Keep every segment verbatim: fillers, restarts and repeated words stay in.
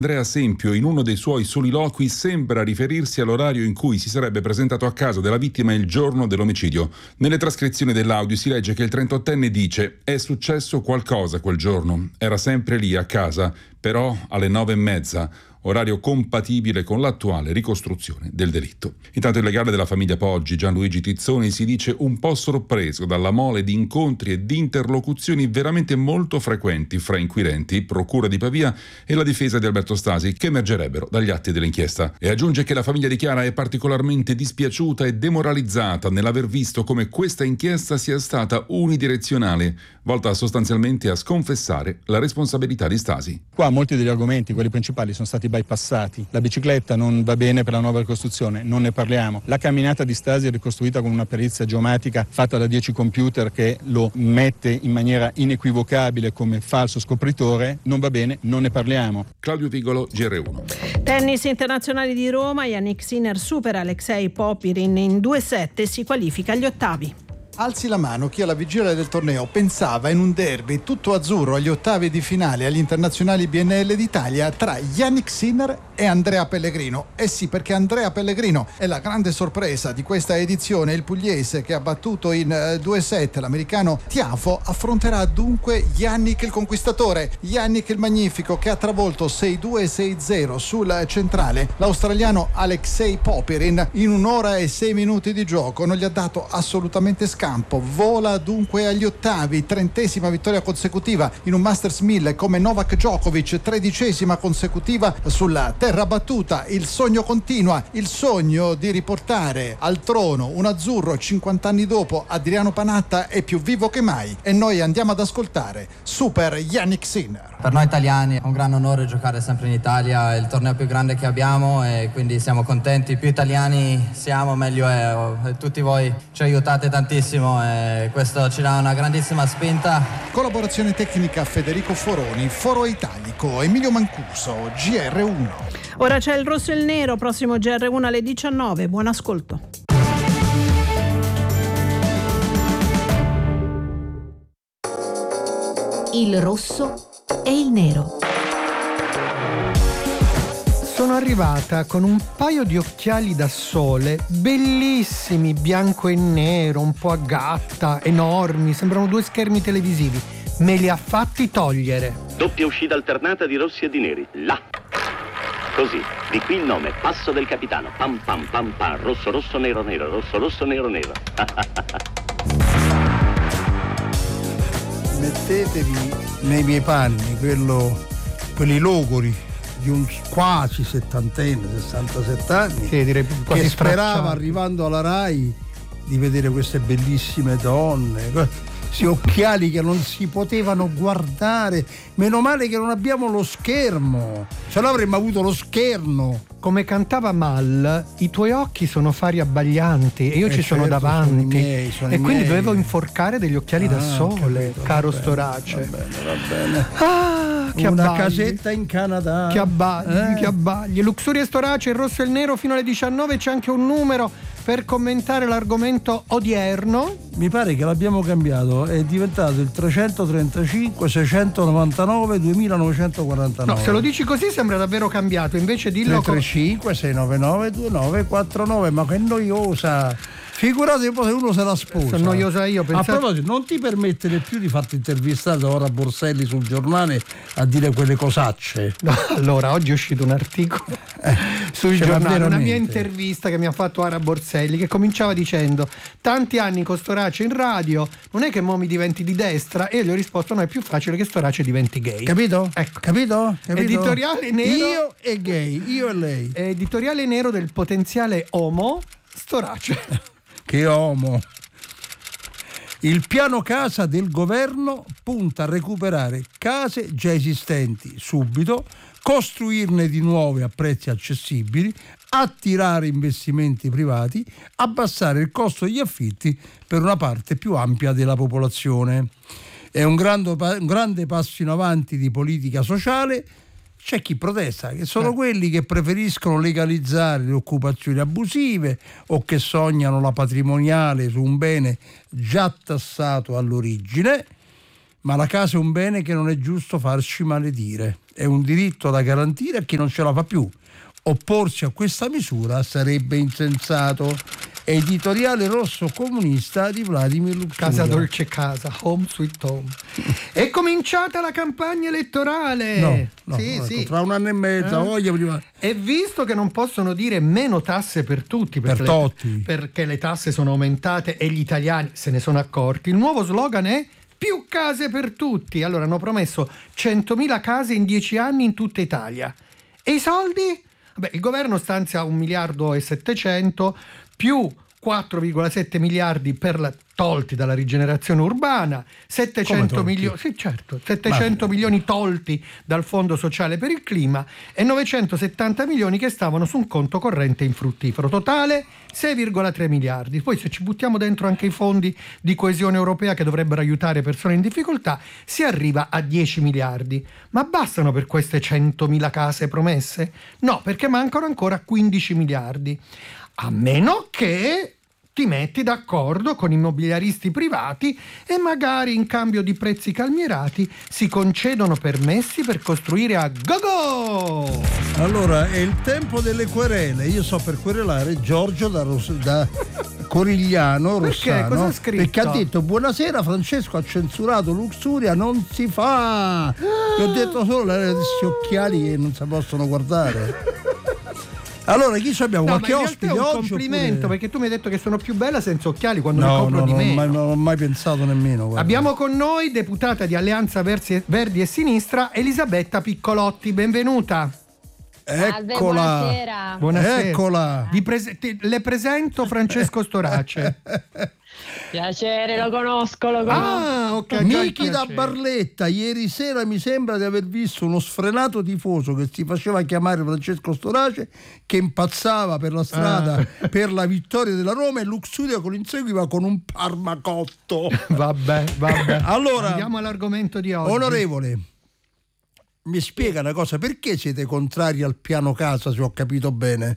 Andrea Sempio, in uno dei suoi soliloqui, sembra riferirsi all'orario in cui si sarebbe presentato a casa della vittima il giorno dell'omicidio. Nelle trascrizioni dell'audio si legge che il trentottenne dice: «È successo qualcosa quel giorno, era sempre lì a casa, però alle nove e mezza». Orario compatibile con l'attuale ricostruzione del delitto. Intanto il legale della famiglia Poggi, Gianluigi Tizzoni, si dice un po' sorpreso dalla mole di incontri e di interlocuzioni veramente molto frequenti fra inquirenti, procura di Pavia e la difesa di Alberto Stasi, che emergerebbero dagli atti dell'inchiesta. E aggiunge che la famiglia di Chiara è particolarmente dispiaciuta e demoralizzata nell'aver visto come questa inchiesta sia stata unidirezionale, volta sostanzialmente a sconfessare la responsabilità di Stasi. Qua molti degli argomenti, quelli principali, sono stati bypassati. La bicicletta non va bene per la nuova ricostruzione, non ne parliamo. La camminata di Stasi è ricostruita con una perizia geomatica fatta da dieci computer che lo mette in maniera inequivocabile come falso scopritore, non va bene, non ne parliamo. Claudio Vigolo, G R uno. Tennis internazionali di Roma, Jannik Sinner supera Alexei Popirin in due sette e si qualifica agli ottavi. Alzi la mano chi alla vigilia del torneo pensava in un derby tutto azzurro agli ottavi di finale agli internazionali B N L d'Italia tra Jannik Sinner e Andrea Pellegrino. Eh sì, perché Andrea Pellegrino è la grande sorpresa di questa edizione. Il pugliese, che ha battuto in due set l'americano Tiafo, affronterà dunque Jannik il conquistatore, Jannik il magnifico, che ha travolto sei due sei zero sul centrale l'australiano Alexei Popirin in un'ora e sei minuti di gioco. Non gli ha dato assolutamente scampo. Vola dunque agli ottavi, trentesima vittoria consecutiva in un Masters mille come Novak Djokovic, tredicesima consecutiva sulla terra battuta. Il sogno continua, il sogno di riportare al trono un azzurro cinquanta anni dopo Adriano Panatta è più vivo che mai e noi andiamo ad ascoltare Super Jannik Sinner. Per noi italiani è un gran onore giocare sempre in Italia, è il torneo più grande che abbiamo e quindi siamo contenti. Più italiani siamo meglio è, tutti voi ci aiutate tantissimo e questo ci dà una grandissima spinta. Collaborazione tecnica Federico Foroni, Foro Italico, Emilio Mancuso, G R uno. Ora c'è il rosso e il nero, prossimo G R uno alle diciannove, buon ascolto. Il rosso e il nero. Sono arrivata con un paio di occhiali da sole, bellissimi, bianco e nero, un po' a gatta, enormi, sembrano due schermi televisivi. Me li ha fatti togliere. Doppia uscita alternata di rossi e di neri. Là. Così, di qui il nome, Passo del Capitano. Pam pam pam pam, rosso rosso nero nero, rosso rosso nero nero. Mettetevi nei miei panni, quello, quelli logori di un quasi settantenne, sessantasette anni, sì, direi quasi che sperava, stracciato, arrivando alla Rai, di vedere queste bellissime donne, questi occhiali che non si potevano guardare. Meno male che non abbiamo lo schermo, se no avremmo avuto lo schermo. Come cantava Mal, i tuoi occhi sono fari abbaglianti e io eh ci certo, sono davanti, sono i miei, sono e i quindi miei. dovevo inforcare degli occhiali ah, da sole, capito, caro va bene, Storace. Va bene, va bene. Ah, che una abbagli. casetta in Canada. Che abbagli, eh? che abbagli. Luxuria e Storace, il rosso e il nero fino alle diciannove. C'è anche un numero per commentare l'argomento odierno. Mi pare che l'abbiamo cambiato, è diventato il trecentotrentacinque seicentonovantanove duemilanovecentoquarantanove. No, se lo dici così sembra davvero cambiato, invece dillo tre tre cinque sei nove nove due nove quattro nove, ma che noiosa. Figurate poi se uno se la sposa. Sono noiosa io, pensate... A proposito, non ti permettere più di farti intervistare da ora Borselli sul giornale a dire quelle cosacce? No, allora, oggi è uscito un articolo eh, sul cioè, giornale, una mia intervista che mi ha fatto Ara Borselli, che cominciava dicendo: tanti anni con Storace in radio, non è che mo mi diventi di destra? E io gli ho risposto: no, è più facile che Storace diventi gay. Capito? Ecco. Capito? Capito? Editoriale nero. Io e gay, io e lei. Editoriale nero del potenziale homo Storace. Che uomo! Il piano casa del governo punta a recuperare case già esistenti subito, costruirne di nuove a prezzi accessibili, attirare investimenti privati, abbassare il costo degli affitti per una parte più ampia della popolazione. È un grande, un grande passo in avanti di politica sociale. C'è chi protesta, che sono eh. quelli che preferiscono legalizzare le occupazioni abusive o che sognano la patrimoniale su un bene già tassato all'origine. ma la casa è un bene che non è giusto farci maledire, è un diritto da garantire a chi non ce la fa più. Opporsi a questa misura sarebbe insensato. Editoriale rosso comunista di Vladimir Luxuria. Casa dolce casa, home sweet home. È cominciata la campagna elettorale. No, no, sì, ecco, sì. tra un anno e mezzo, Eh? voglia prima. E visto che non possono dire meno tasse per tutti, Per perché, tutti. le, perché le tasse sono aumentate e gli italiani se ne sono accorti, il nuovo slogan è più case per tutti. Allora hanno promesso centomila case in dieci anni in tutta Italia. E i soldi? Beh, il governo stanzia un miliardo e settecento più quattro virgola sette miliardi per la, tolti dalla rigenerazione urbana, settecento milioni, sì, certo, settecento Ma... milioni tolti dal Fondo Sociale per il Clima e novecentosettanta milioni che stavano su un conto corrente infruttifero. Totale sei virgola tre miliardi. Poi se ci buttiamo dentro anche i fondi di coesione europea che dovrebbero aiutare persone in difficoltà, si arriva a dieci miliardi. Ma bastano per queste centomila case promesse? No, perché mancano ancora quindici miliardi. A meno che ti metti d'accordo con immobiliaristi privati e magari in cambio di prezzi calmierati si concedono permessi per costruire a go-go! Allora, è il tempo delle querele. Io so per querelare Giorgio da, Ros- da Corigliano Perché? Rossano. Cosa ha scritto? Perché ha detto buonasera, Francesco ha censurato Luxuria, non si fa. Gli ho detto solo le occhiali che non si possono guardare. Allora, chi ci abbiamo? No, Qualche ma in ospite realtà è un oggi? complimento, oppure... perché tu mi hai detto che sono più bella senza occhiali quando no, ne copro no, di no, meno. mai, non ho mai pensato nemmeno. Guarda. Abbiamo con noi, deputata di Alleanza Versi- Verdi e Sinistra, Elisabetta Piccolotti. Benvenuta. Salve, Eccola. buonasera. Buonasera. Eccola. Vi prese- ti- le presento Francesco Storace. Piacere, lo conosco, lo conosco. Ah, ok. Miki da piacere. Barletta, ieri sera mi sembra di aver visto uno sfrenato tifoso che si faceva chiamare Francesco Storace, che impazzava per la strada Ah. per la vittoria della Roma, e Luxuria con inseguiva con un parmacotto. Vabbè, vabbè. Allora, andiamo all'argomento di oggi. onorevole, mi spiega una cosa, perché siete contrari al piano casa, se ho capito bene?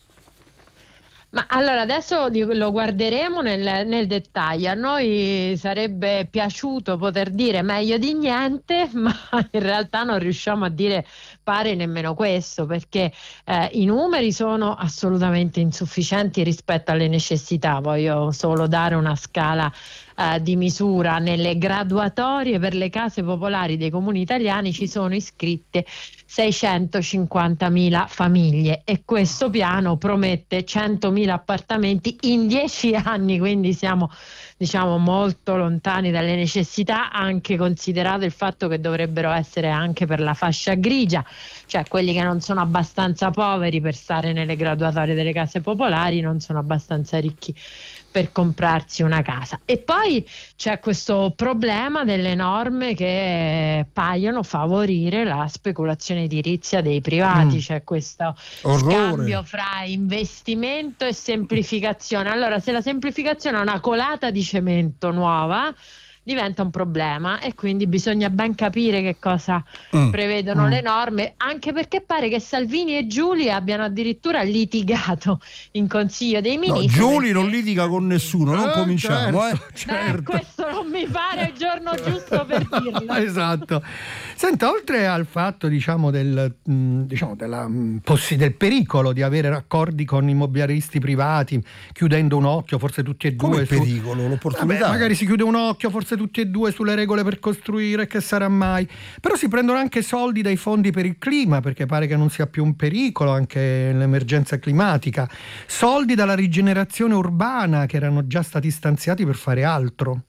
Ma allora adesso lo guarderemo nel, nel dettaglio. A noi sarebbe piaciuto poter dire meglio di niente, ma in realtà non riusciamo a dire pare nemmeno questo, perché eh, i numeri sono assolutamente insufficienti rispetto alle necessità. Voglio solo dare una scala eh, di misura. Nelle graduatorie per le case popolari dei comuni italiani ci sono iscritte seicentocinquantamila famiglie e questo piano promette centomila appartamenti in dieci anni, quindi siamo diciamo molto lontani dalle necessità, anche considerato il fatto che dovrebbero essere anche per la fascia grigia, cioè quelli che non sono abbastanza poveri per stare nelle graduatorie delle case popolari, non sono abbastanza ricchi per comprarsi una casa. E poi c'è questo problema delle norme che paiono favorire la speculazione edilizia dei privati, mm. c'è questo Orrore. scambio fra investimento e semplificazione. Allora, se la semplificazione è una colata di cemento nuova, diventa un problema e quindi bisogna ben capire che cosa mm. prevedono mm. le norme, anche perché pare che Salvini e Giulia abbiano addirittura litigato in Consiglio dei Ministri. No, Giulia perché... non litiga con nessuno, non eh, cominciamo. Certo, eh. certo. Beh, questo non mi pare il giorno giusto per dirlo. Esatto. Senta, oltre al fatto diciamo del, mh, diciamo della, mh, possi- del pericolo di avere accordi con immobiliaristi privati, chiudendo un occhio, forse tutti e due. Come il su... pericolo? L'opportunità? Vabbè, magari si chiude un occhio, forse tutti e due sulle regole per costruire, che sarà mai. Però si prendono anche soldi dai fondi per il clima, perché pare che non sia più un pericolo anche l'emergenza climatica. Soldi dalla rigenerazione urbana che erano già stati stanziati per fare altro.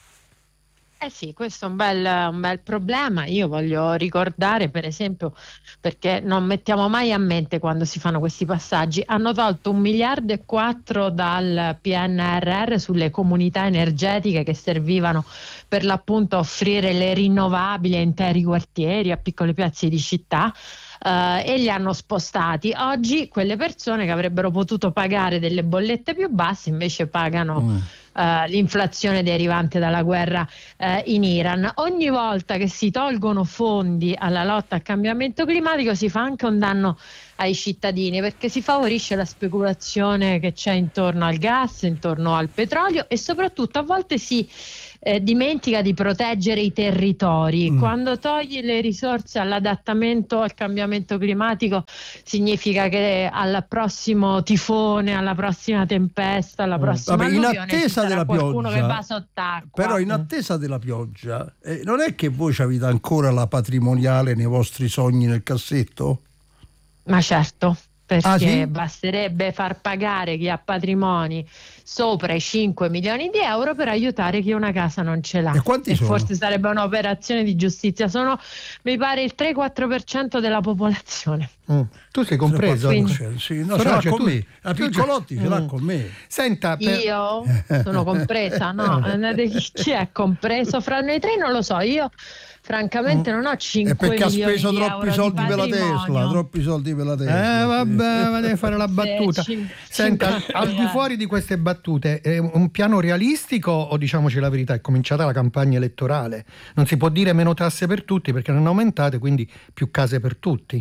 Eh sì, questo è un bel, un bel problema. Io voglio ricordare, per esempio, perché non mettiamo mai a mente quando si fanno questi passaggi, hanno tolto un miliardo e quattro dal P N R R sulle comunità energetiche che servivano per l'appunto a offrire le rinnovabili a interi quartieri, a piccole piazze di città. Uh, e li hanno spostati. Oggi quelle persone che avrebbero potuto pagare delle bollette più basse invece pagano mm. uh, l'inflazione derivante dalla guerra uh, in Iran. Ogni volta che si tolgono fondi alla lotta al cambiamento climatico si fa anche un danno ai cittadini, perché si favorisce la speculazione che c'è intorno al gas, intorno al petrolio e soprattutto a volte si eh, dimentica di proteggere i territori. Mm. Quando togli le risorse all'adattamento al cambiamento climatico, significa che al prossimo tifone, alla prossima tempesta, alla prossima Vabbè, in alluvione attesa ci sarà della qualcuno pioggia, che va sott'acqua. però in attesa della pioggia, eh, non è che voi avete ancora la patrimoniale nei vostri sogni nel cassetto? Ma certo, perché Ah, sì? basterebbe far pagare chi ha patrimoni sopra i cinque milioni di euro per aiutare chi una casa non ce l'ha. E quanti sono? Forse sarebbe un'operazione di giustizia. Sono, mi pare, il tre quattro per cento della popolazione. Mm. Tu sei compreso? Quindi- Sì, no, Però, ce l'ha cioè, con tu- me. A tu- Piccolotti ce l'ha Mm. con me. Senta, per- Io sono compresa, no? Chi è compreso? Fra noi tre non lo so. Io francamente non ho È cinque perché ha milioni speso di troppi euro soldi di per la patrimonio. Tesla, troppi soldi per la Tesla. Eh vabbè, ma deve fare la battuta. Sì, cin- Senta, cinquanta al di miliardi. fuori di queste battute, è un piano realistico o, diciamoci la verità, è cominciata la campagna elettorale? Non si può dire meno tasse per tutti perché non aumentate, quindi più case per tutti.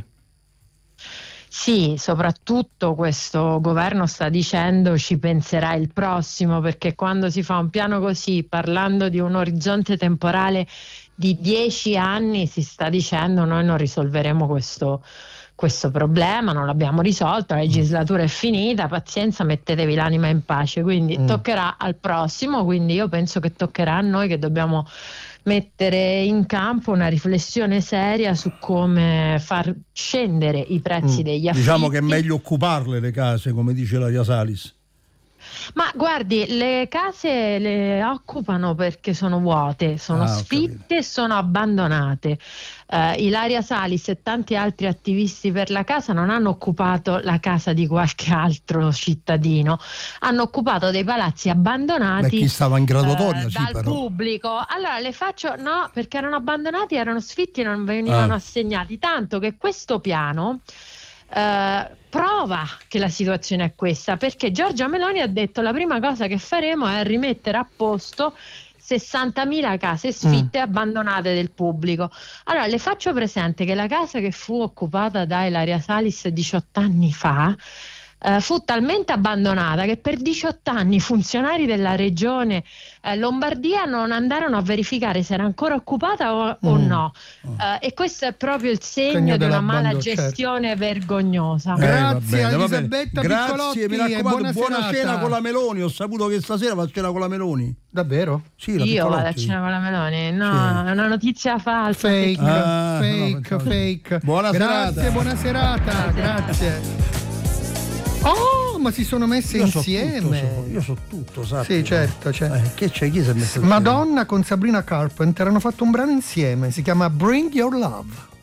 Sì, soprattutto questo governo sta dicendo ci penserà il prossimo, perché quando si fa un piano così, parlando di un orizzonte temporale di dieci anni, si sta dicendo noi non risolveremo questo, questo problema, non l'abbiamo risolto, la legislatura è finita, pazienza, mettetevi l'anima in pace, quindi Mm. toccherà al prossimo, quindi io penso che toccherà a noi che dobbiamo mettere in campo una riflessione seria su come far scendere i prezzi Mm. degli affitti. Diciamo che è meglio occuparle le case, come dice la Via Salis. Ma guardi, le case le occupano perché sono vuote, sono Ah, ho sfitte, sono abbandonate. Eh, Ilaria Salis e tanti altri attivisti per la casa non hanno occupato la casa di qualche altro cittadino, hanno occupato dei palazzi abbandonati. Beh, chi stava in graduatoria, eh, sì, dal però. pubblico. Allora le faccio no, perché erano abbandonati, erano sfitti e non venivano Ah. assegnati, tanto che questo piano eh, prova che la situazione è questa, perché Giorgia Meloni ha detto la prima cosa che faremo è rimettere a posto sessantamila case sfitte abbandonate del pubblico. Allora le faccio presente che la casa che fu occupata da Ilaria Salis diciotto anni fa eh, fu talmente abbandonata che per diciotto anni funzionari della regione eh, Lombardia non andarono a verificare se era ancora occupata o, o Mm. no. Eh, e questo è proprio il segno, Segno di una dell'abbando, mala certo. gestione vergognosa. Eh, va Grazie bene, a va bene. Elisabetta Grazie, Piccolotti mi raccomando, e buona buona serata. cena con la Meloni. Ho saputo che stasera va a cena con la Meloni. Davvero? Sì, la Io vado a Piccolotti. cena con la Meloni, no, Sì. è una notizia falsa. Fake, Ah, fake, no, pensavo- fake. Buona grazie, serata. buona serata, grazie. Oh, ma si sono messe Io so insieme. tutto, so- io so tutto, sai. Sì, certo, certo. Eh, che c'è? Chi si è messo insieme? Madonna con Sabrina Carpenter hanno fatto un brano insieme, si chiama Bring Your Love.